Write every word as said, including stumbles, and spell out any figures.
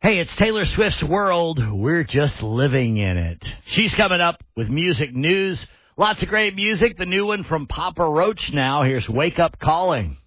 Hey, it's Taylor Swift's world. We're just living in it. She's coming up with music news. Lots of great music. The new one from Papa Roach now. Here's Wake Up Calling.